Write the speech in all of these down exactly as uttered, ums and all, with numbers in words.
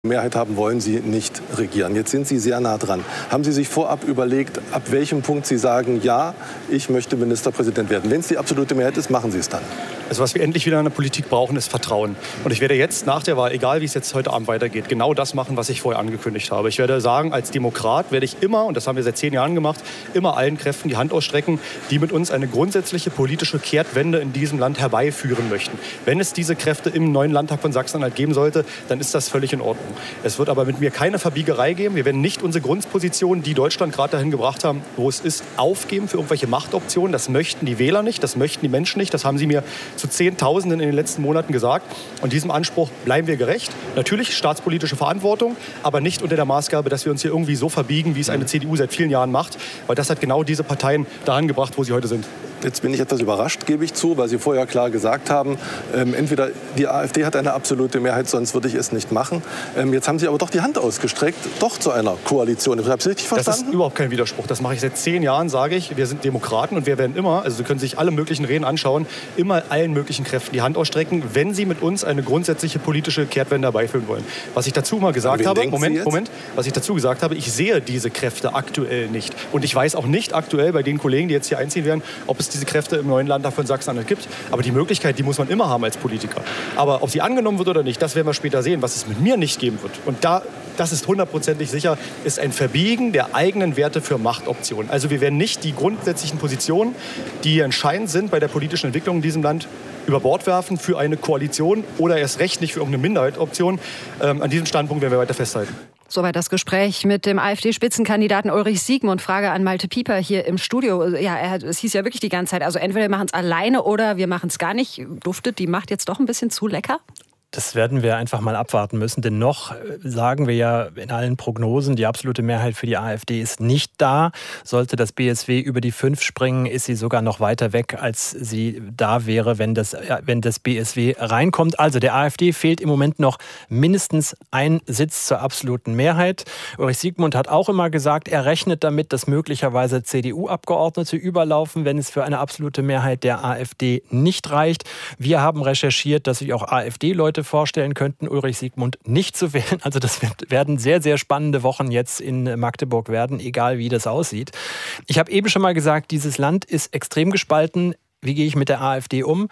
Mehrheit haben, wollen Sie nicht regieren. Jetzt sind Sie sehr nah dran. Haben Sie sich vorab überlegt, ab welchem Punkt Sie sagen, ja, ich möchte Ministerpräsident werden? Wenn es die absolute Mehrheit ist, machen Sie es dann. Also was wir endlich wieder in der Politik brauchen, ist Vertrauen. Und ich werde jetzt nach der Wahl, egal wie es jetzt heute Abend weitergeht, genau das machen, was ich vorher angekündigt habe. Ich werde sagen, als Demokrat werde ich immer, und das haben wir seit zehn Jahren gemacht, immer allen Kräften die Hand ausstrecken, die mit uns eine grundsätzliche politische Kehrtwende in diesem Land herbeiführen möchten. Wenn es diese Kräfte im neuen Landtag von Sachsen-Anhalt geben sollte, dann ist das völlig in Ordnung. Es wird aber mit mir keine Verbiegerei geben. Wir werden nicht unsere Grundposition, die Deutschland gerade dahin gebracht haben, wo es ist, aufgeben für irgendwelche Machtoptionen. Das möchten die Wähler nicht, das möchten die Menschen nicht. Das haben sie mir zu Zehntausenden in den letzten Monaten gesagt. Und diesem Anspruch bleiben wir gerecht. Natürlich staatspolitische Verantwortung, aber nicht unter der Maßgabe, dass wir uns hier irgendwie so verbiegen, wie es eine C D U seit vielen Jahren macht. Weil das hat genau diese Parteien dahin gebracht, wo sie heute sind. Jetzt bin ich etwas überrascht, gebe ich zu, weil Sie vorher klar gesagt haben, ähm, entweder die AfD hat eine absolute Mehrheit, sonst würde ich es nicht machen. Ähm, jetzt haben Sie aber doch die Hand ausgestreckt, doch zu einer Koalition. Ich habe es richtig verstanden? Das ist überhaupt kein Widerspruch. Das mache ich seit zehn Jahren, sage ich. Wir sind Demokraten und wir werden immer, also Sie können sich alle möglichen Reden anschauen, immer allen möglichen Kräften die Hand ausstrecken, wenn sie mit uns eine grundsätzliche politische Kehrtwende herbeiführen wollen. Was ich dazu mal gesagt habe, Moment, Moment, was ich dazu gesagt habe, ich sehe diese Kräfte aktuell nicht. Und ich weiß auch nicht aktuell bei den Kollegen, die jetzt hier einziehen werden, ob es diese Kräfte im neuen Landtag von Sachsen-Anhalt gibt. Aber die Möglichkeit, die muss man immer haben als Politiker. Aber ob sie angenommen wird oder nicht, das werden wir später sehen. Was es mit mir nicht geben wird, und da, das ist hundertprozentig sicher, ist ein Verbiegen der eigenen Werte für Machtoptionen. Also wir werden nicht die grundsätzlichen Positionen, die entscheidend sind bei der politischen Entwicklung in diesem Land, über Bord werfen für eine Koalition oder erst recht nicht für irgendeine Minderheitsoption. Ähm, an diesem Standpunkt werden wir weiter festhalten. Soweit das Gespräch mit dem AfD-Spitzenkandidaten Ulrich Siegmund. Frage an Malte Pieper hier im Studio. Ja, er, es hieß ja wirklich die ganze Zeit, also entweder wir machen es alleine oder wir machen es gar nicht. Duftet die Macht jetzt doch ein bisschen zu lecker? Das werden wir einfach mal abwarten müssen, denn noch sagen wir ja in allen Prognosen, die absolute Mehrheit für die AfD ist nicht da. Sollte das B S W über die fünf springen, ist sie sogar noch weiter weg, als sie da wäre, wenn das, wenn das B S W reinkommt. Also der AfD fehlt im Moment noch mindestens ein Sitz zur absoluten Mehrheit. Ulrich Siegmund hat auch immer gesagt, er rechnet damit, dass möglicherweise C D U-Abgeordnete überlaufen, wenn es für eine absolute Mehrheit der AfD nicht reicht. Wir haben recherchiert, dass sich auch AfD-Leute vorstellen könnten, Ulrich Siegmund nicht zu wählen. Also das wird, werden sehr, sehr spannende Wochen jetzt in Magdeburg werden, egal wie das aussieht. Ich habe eben schon mal gesagt, dieses Land ist extrem gespalten. Wie gehe ich mit der AfD um?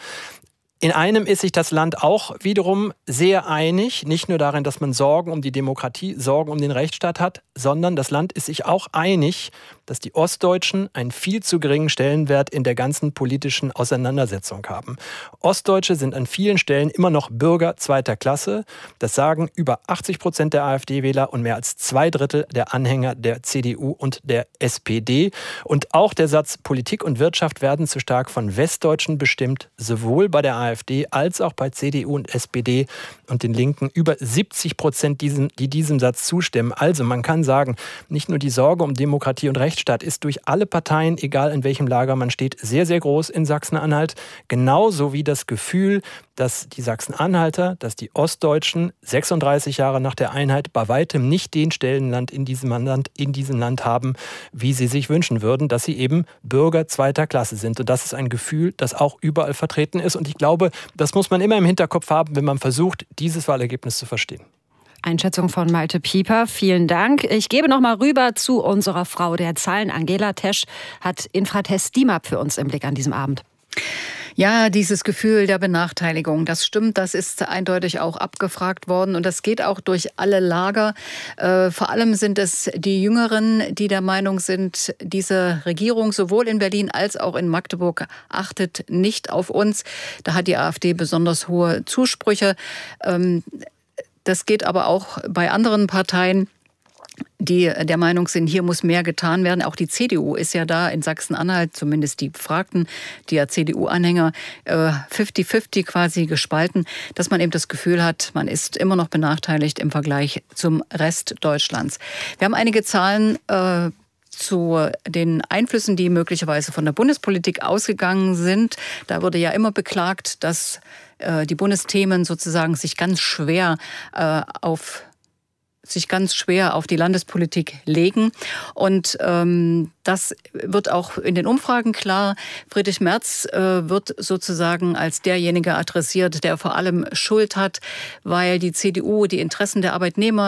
In einem ist sich das Land auch wiederum sehr einig, nicht nur darin, dass man Sorgen um die Demokratie, Sorgen um den Rechtsstaat hat, sondern das Land ist sich auch einig, dass die Ostdeutschen einen viel zu geringen Stellenwert in der ganzen politischen Auseinandersetzung haben. Ostdeutsche sind an vielen Stellen immer noch Bürger zweiter Klasse. Das sagen über achtzig Prozent der AfD-Wähler und mehr als zwei Drittel der Anhänger der C D U und der S P D. Und auch der Satz, Politik und Wirtschaft werden zu stark von Westdeutschen bestimmt, sowohl bei der AfD als auch bei C D U und S P D und den Linken. Über siebzig Prozent, die diesem Satz zustimmen. Also man kann sagen, nicht nur die Sorge um Demokratie und Rechtsstaat ist durch alle Parteien, egal in welchem Lager man steht, sehr, sehr groß in Sachsen-Anhalt. Genauso wie das Gefühl, dass die Sachsen-Anhalter, dass die Ostdeutschen sechsunddreißig Jahre nach der Einheit bei weitem nicht den Stellenwert in diesem Land, in diesem Land haben, wie sie sich wünschen würden, dass sie eben Bürger zweiter Klasse sind. Und das ist ein Gefühl, das auch überall vertreten ist. Und ich glaube, das muss man immer im Hinterkopf haben, wenn man versucht, dieses Wahlergebnis zu verstehen. Einschätzung von Malte Pieper. Vielen Dank. Ich gebe noch mal rüber zu unserer Frau der Zahlen. Angela Tesch hat Infratest D I M A P für uns im Blick an diesem Abend. Ja, dieses Gefühl der Benachteiligung, das stimmt, das ist eindeutig auch abgefragt worden und das geht auch durch alle Lager. Äh, vor allem sind es die Jüngeren, die der Meinung sind, diese Regierung sowohl in Berlin als auch in Magdeburg achtet nicht auf uns. Da hat die AfD besonders hohe Zusprüche. Ähm, Das geht aber auch bei anderen Parteien, die der Meinung sind, hier muss mehr getan werden. Auch die C D U ist ja da in Sachsen-Anhalt, zumindest die Befragten, die ja C D U-Anhänger, fünfzig fünfzig quasi gespalten, dass man eben das Gefühl hat, man ist immer noch benachteiligt im Vergleich zum Rest Deutschlands. Wir haben einige Zahlen äh, zu den Einflüssen, die möglicherweise von der Bundespolitik ausgegangen sind. Da wurde ja immer beklagt, dass äh, die Bundesthemen sozusagen sich ganz schwer äh, auf sich ganz schwer auf die Landespolitik legen. Und ähm, das wird auch in den Umfragen klar. Friedrich Merz äh, wird sozusagen als derjenige adressiert, der vor allem Schuld hat, weil die C D U die Interessen der Arbeitnehmer